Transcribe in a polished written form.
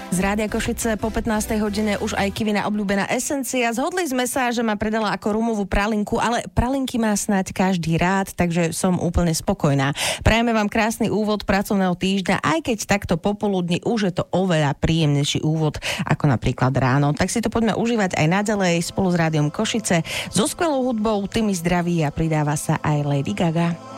Z Rádia Košice po 15. hodine už aj Kivina obľúbená esencia. Zhodli sme sa, že ma predala ako rumovú pralinku, ale pralinky má snáď každý rád, takže som úplne spokojná. Prajeme vám krásny úvod pracovného týždňa, aj keď takto popoludní už je to oveľa príjemnejší úvod ako napríklad ráno. Tak si to poďme užívať aj naďalej spolu s Rádiom Košice. So skvelou hudbou, tými zdraví a pridáva sa aj Lady Gaga.